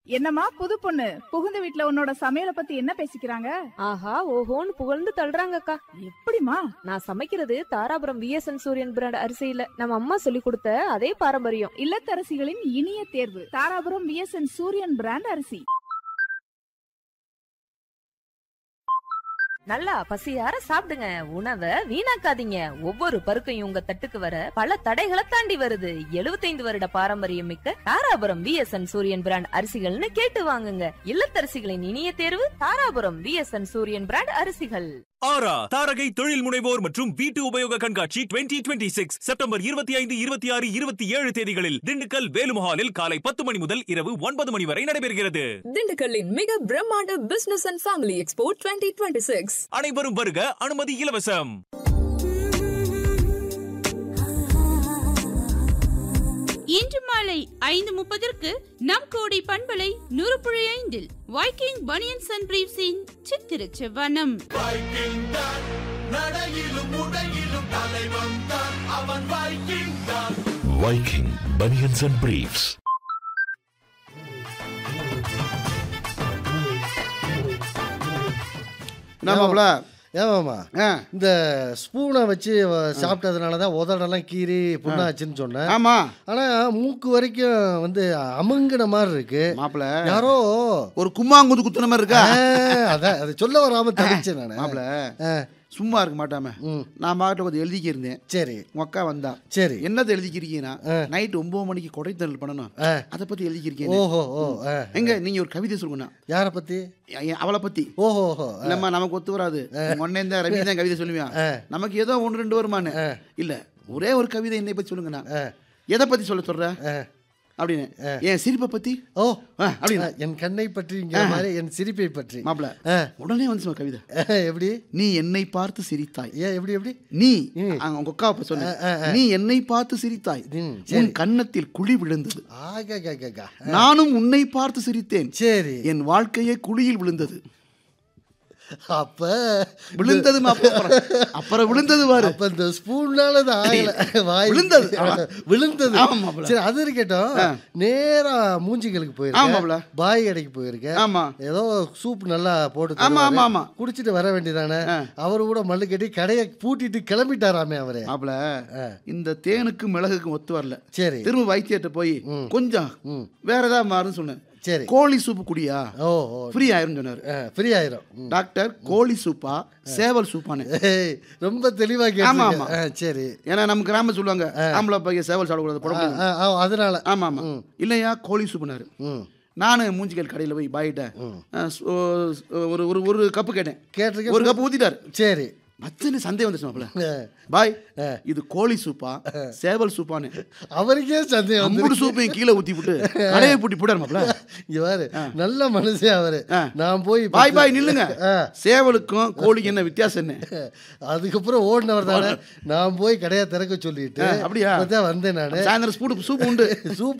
என்னம்மா புது பொண்ணு புகுந்த வீட்ல உன்னோட சமையல பத்தி என்ன பேசிக்கிறாங்க? ஆஹா ஓஹோன்னு புகழ்ந்து தள்ளுறாங்கக்கா. எப்படிமா? நான் சமைக்கிறது தாராபுரம் விஎஸ்என் சூரியன் பிராண்ட் அரிசியில நம்ம அம்மா சொல்லி கொடுத்த அதே பாரம்பரியம். இல்லத்தரசிகளின் இனிய தேர்வு தாராபுரம் விஎஸ்என் சூரியன் பிராண்ட் அரிசி. நல்லா பசியார சாப்பிடுங்க, உணவை வீணாக்காதீங்க. ஒவ்வொரு பருக்கையும் உங்க தட்டுக்கு வர பல தடைகளை தாண்டி வருது. 75 வருட பாரம்பரியம் மிக்க தாராபுரம் விஎஸ்என் சூரியன் பிராண்ட் அரிசிகள்னு கேட்டு வாங்குங்க. இல்லத்தரசிகளின் இனிய தேர்வு தாராபுரம் விஎஸ்என் சூரியன் பிராண்ட் அரிசிகள். ஆரா தாரகை தொழில் முனைவோர் மற்றும் வீட்டு உபயோக கண்காட்சி 2026 செப்டம்பர் 25, 26, 27 தேதிகளில் திண்டுக்கல் வேலுமஹாலில் காலை 10 மணி முதல் இரவு 9 மணி வரை நடைபெறுகிறது. திண்டுக்கல்லின் மிக பிரம்மாண்ட பிசினஸ் அண்ட் ஃபேமிலி எக்ஸ்போ 2026. அனைவரும் வருக, அனுமதி இலவசம். இன்று மாலை 5:30 நம் கோடி பண்பலை 100.5 வைக்கிங் பனியன்ஸ் அண்ட் பிரீவ்ஸின் சித்திர செவ்வனம். Viking Bunions and Briefs. ஏமாமா இந்த ஸ்பூனை வச்சு சாப்பிட்டதுனால தான் உதடெல்லாம் கீறி புண்ணாச்சுன்னு சொன்னேன். ஆமா, ஆனா மூக்கு வரைக்கும் வந்து அமுங்கின மாதிரி இருக்கு. மாப்பிள யாரோ ஒரு கும்மாங்குத்து குத்துன மாதிரி இருக்கா? அதான் அது சொல்ல வராம தடிச்சேன் நானு. மாப்பிள சும்மா இருக்க மாட்டாம நான் பாட்டு கொஞ்சம் எழுதிக்கி இருந்தேன். சரி, உங்க அக்கா வந்தா. சரி, என்னத்தை எழுதிக்கிறீங்கன்னா நைட் 9 மணிக்கு கொடைத்தல் பண்ணணும், அதை பத்தி எழுதிக்கிறீங்க. ஓஹோ, எங்க நீங்க ஒரு கவிதை சொல்லுங்க. யாரை பத்தி? அவளை பத்தி. ஓஹோ, இல்லம்மா நமக்கு ஒத்து வராது. ஒன்னே இந்த ரவி தான் கவிதை சொல்லுவேன். நமக்கு ஏதோ 1-2 வருமானு இல்ல, ஒரே ஒரு கவிதை என்னை பத்தி சொல்லுங்கண்ணா. எதை பத்தி சொல்ற அப்படின்னு? என் சிரிப்பை பத்தி. ஓ அப்படின்னு என் கண்ணை பற்றி மாதிரி என் சிரிப்பை பற்றி. மாப்பிள உடனே வந்து கவிதை. எப்படி? நீ என்னை பார்த்து சிரித்தாய். எப்படி நீ உங்க அக்காவை சொன்ன, நீ என்னை பார்த்து சிரித்தாய், உன் கன்னத்தில் குழி விழுந்தது, நானும் உன்னை பார்த்து சிரித்தேன், சரி என் வாழ்க்கையே குழியில் விழுந்தது. அப்ப விழுந்தது அப்புறம் விழுந்தது பாரு. அப்ப இந்த ஸ்பூன்னால விழுந்தது. சரி, அது இருக்கட்டும். நேரா மூஞ்சிகளுக்கு போயிருக்கேன், பாய் கடைக்கு போயிருக்கேன். ஆமா, ஏதோ சூப் நல்லா போட்டு குடிச்சிட்டு வர வேண்டியதானே. அவரு கூட மல்லு கட்டி கடையை பூட்டிட்டு கிளம்பிட்டாராமே அவரு. மாப்பிள இந்த தேனுக்கு மிளகுக்கு ஒத்து வரல. சரி, திரும்ப வைத்தியத்தை போய் கொஞ்சம் வேற ஏதாவது மாறுன்னு சொன்னேன். சரி, கோழி சூப்பு குடியா, ஃப்ரீ ஆயிரும் சொன்னாரு. ஃப்ரீ ஆயிரும். டாக்டர் கோழி சூப்பா சேவல் சூப்பானு ரொம்ப தெளிவா கேட்டாங்க. சரி, ஏன்னா நம்ம கிராம சொல்லுவாங்க ஆம்பளை பையன் சேவல் சாப்பிடக்கூடாது, அதனால. ஆமா ஆமா, இல்லையா கோழி சூப்புனாரு. நானு மூஞ்சிக்கல் கடையில் போய் பாயிட்ட ஒரு கப்பு கேட்டேன். ஒரு கப்பு ஊத்திட்டாரு. சரி, மச்சனு சந்தேகம் வந்துச்சு. பாய் இது கோழி சூப்பா சேவல் சூப்பான்னு அவருக்கே சந்தேகம். 3 சூப்பையும் கீழே ஊத்தி விட்டு கடையை பூட்டி போட்டாரு. மாப்பிள இங்க பாரு, நல்ல மனுஷன் அவரு. நான் போய் பாய் நில்லுங்க, சேவலுக்கும் கோழிக்கு என்ன வித்தியாசம் என்ன? அதுக்கப்புறம் ஓடினவர் தானே. நான் போய் கடையை திறக்க சொல்லிட்டு அப்படியா வந்தேன் நானு. சாயந்தரம் சூப் உண்டு. சூப்